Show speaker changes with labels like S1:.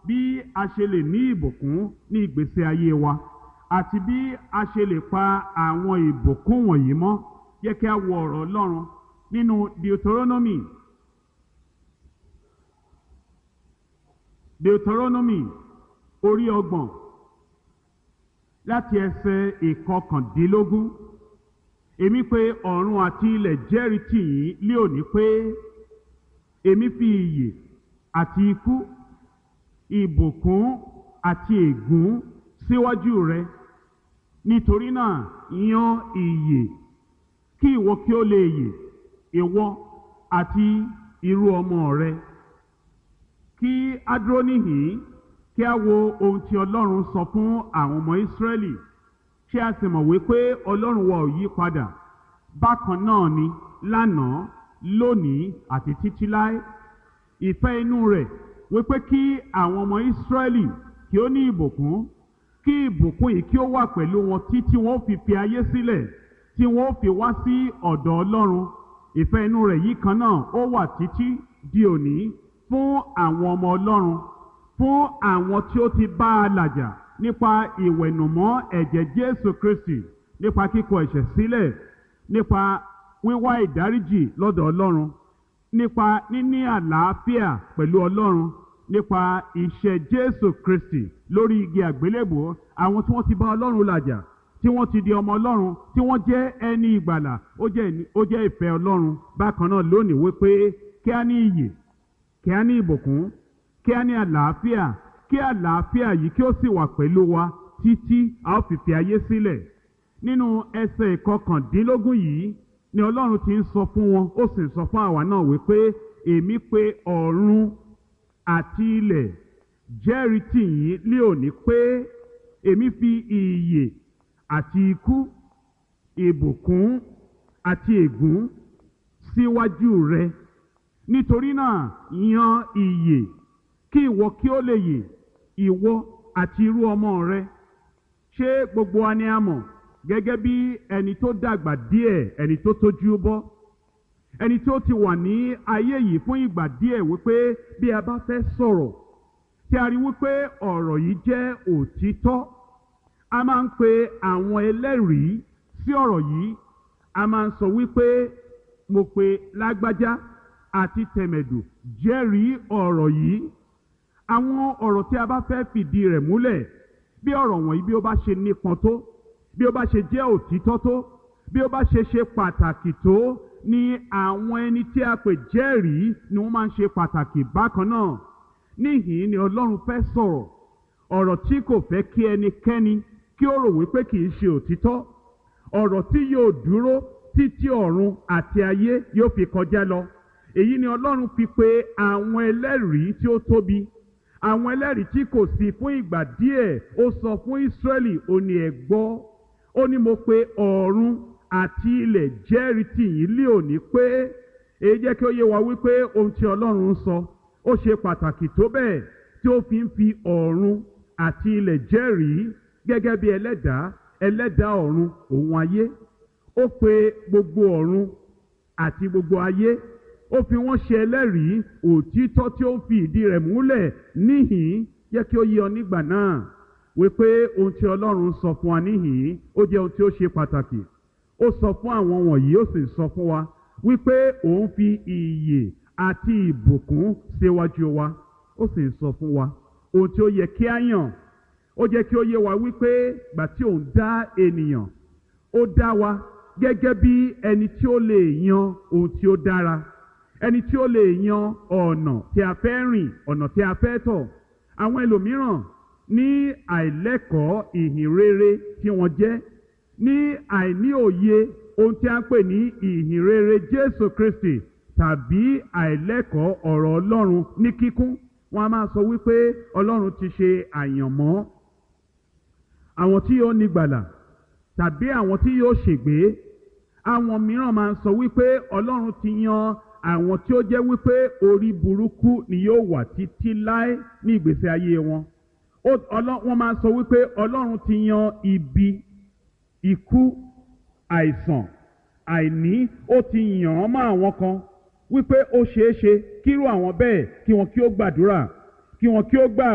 S1: bí a ṣe lè ní ìbùkún ní ìgbésí ayé wa àti bí a ṣe lè pa àwọn ìbùkún wọ̀nyí mọ́. Yẹ kí a wo ọ̀rọ̀ Ọlọ́run nínú Deuteronomy orí 30 láti ẹsẹ̀ 19. Èmi pé ọ̀run àti ilẹ̀ jẹ́rìí tì yín lé òní pé èmi fi ìyè àti ikú, ìbùkún àti ègún síwájú rẹ. Nítorí náà yan ìyè kí ìwọ kí ó lè yè, ìwọ àti irú ọmọ rẹ. Kí a dúró níhìn-ín kí a wo ohun tí Ọlọ́run sọ fún àwọn ọmọ Ísírẹ́lì. Ṣé a sì mọ̀ wípé Ọlọ́run wa ò yí padà? Bákan náà ni lánàá, lónìí àti títí láé. Ìfẹ́ inú rẹ̀ wípé kí àwọn ọmọ Ísírẹ́lì kí ó ní ìbùkún, kí ìbùkún yìí kí ó wà pẹ̀lú wọn títí wọn ó fi ayé sílẹ̀, tí wọn ó fi wá sí ọ̀dọ̀ Ọlọ́run. Ìfẹ́ inú rẹ̀ yìí kan náà ó wà títí di òní fún àwọn ọmọ Ọlọ́run, fún àwọn tí ó ti bá a làjà nípa ìwẹ̀nùmọ́ ẹ̀jẹ̀ Jésù Kristi, nípa kíkọ̀ ẹ̀ṣẹ̀ sílẹ̀, nípa wíwá ìdáríjì lọ́dọ̀ Ọlọ́run, nípa níní àlàáfíà pẹ̀lú Ọlọ́run, nípa iṣẹ́ Jésù Kristi lórí igi àgbélébùú. Àwọn tí wọ́n ti bá Ọlọ́run làjà, tí wọ́n ti di ọmọ Ọlọ́run, tí wọ́n jẹ́ ẹni ìgbàlà, ó jẹ́ ìfẹ́ Ọlọ́run bákan náà lónìí wípé kí a ní ìyè, kí a ní ìbùkún, kí a ní àlàáfíà, kí àlàáfíà yìí kí ó sì wà pẹ̀lú wa títí a ó fi ayé sílẹ̀. Nínú ẹsẹ̀ 19 yìí ni Ọlọ́run ti ń sọ fún wọn, ó sì ń sọ fún àwa náà wípé èmi pé ọ̀run àti ilẹ̀ jẹ́rìí tì yín lé òní pé èmi fi ìyè àti ikú, ìbùkún àti ègún síwájú rẹ. Nítorí náà yan ìyè kí ìwọ kí ó lè yè, ìwọ àti irú ọmọ rẹ. Ṣé gbogbo wa ni a mọ̀ gẹ́gẹ́ bí ẹni tó dàgbà díẹ̀, ẹni tó tójú bọ́, ẹni tó ti wà ní ayé yìí fún ìgbà díẹ̀, wípé bí a bá fẹ́ sọ̀rọ̀ tí a rí wípé ọ̀rọ̀ yìí jẹ́ òtítọ́, a máa ń pe àwọn ẹlẹ́rìí sí ọ̀rọ̀ yìí. A máa ń sọ wípé mo pe lágbájá àti tẹ̀mẹ̀dù jẹ́rìí ọ̀rọ̀ yìí. Àwọn ọ̀rọ̀ tí a bá fẹ́ fìdí rẹ̀ múlẹ̀, bí ọ̀rọ̀ wọ̀nyí bí ó bá ṣe nípọn tó, bí ó bá ṣe jẹ́ òtítọ́ tó, bí ó bá ṣe pàtàkì tó, ni àwọn ẹni tí a pè jẹ́rìí ni wọ́n máa ń ṣe pàtàkì bákan náà. Níhìn-ín ni Ọlọ́run fẹ́ sọ̀rọ̀ ọ̀rọ̀ tí kò fẹ́ kí ẹnikẹ́ni kí ó rò wípé kì í ṣe òtítọ́, ọ̀rọ̀ tí yóò dúró títí ọ̀run àti ayé yóò fi kọjá lọ. Èyí ni Ọlọ́run fi pe àwọn ẹlẹ́rìí tí ó tóbi, àwọn ẹlẹ́rìí tí kò sí fún ìgbà díẹ̀. Ó sọ fún Ísírẹ́lì, ó ní ẹ gbọ́, ó ní mo pe ọ̀run àti ilẹ̀ jẹ́rìí tì yín lé òní pé. Èyí jẹ́ kí ó yé wa wípé ohun tí Ọlọ́run ń sọ ó ṣe pàtàkì tó bẹ́ẹ̀ tí ó fi ọ̀run àti ilẹ̀ jẹ́rìí gẹ́gẹ́ bí ẹlẹ́dàá ọ̀run òun ayé. Ó pe gbogbo ọ̀run àti gbogbo ayé, ó fi wọ́n ṣe ẹlẹ́rìí òtítọ́ tí ó ń fi ìdí rẹ̀ múlẹ̀. Níhìn yẹ kí ó yé ọ nígbà náà wípé ohun tí Ọlọ́run sọ fún wa níhìn ó jẹ́ ohun tí ó ṣe pàtàkì. Ó sọ fún àwọn wọ̀nyí, ó sì sọ fún wa wípé òun fi ìyè àti ìbùkún síwájú wa. Ó sì sọ fún wa ohun tí ó yẹ kí a yàn. Ó jẹ́ kí ó yé wa wípé gbà tí òun dá ènìyàn, ó dá wa gẹ́gẹ́ bí ẹni tí ó lè yan ohun tí ó dára, ẹni tí ó lè yan ọ̀nà tí a fẹ́ rìn, ọ̀nà tí a fẹ́ tọ̀. Àwọn ẹlòmíràn ní àìlẹ́kọ̀ọ́ ìhìn rere tí wọ́n jẹ́, ní àìní òye ohun tí a ń pè ní ìhìn rere Jésù Kristi, tàbí àìlẹ́kọ̀ọ́ ọ̀rọ̀ Ọlọ́run ní kíkún. Wọ́n a máa sọ wípé Ọlọ́run ti ṣe àyànmọ́ àwọn tí yóò nígbàlà tàbí àwọn tí yóò ṣègbé. Àwọn mìíràn máa ń sọ wípé Ọlọ́run ti yan àwọn tí ó jẹ́ wípé orí burúkú ni yóò wà títí láé ní ìgbésí ayé wọn. Wọ́n máa ń sọ wípé Ọlọ́run ti yan ibi, ikú, àìsàn, àìní, ó ti yàn án mọ́ àwọn kan wípé ó ṣeé ṣe kírú àwọn bẹ́ẹ̀ kí wọn kí ó gbàdúrà, kí wọn kí ó gbà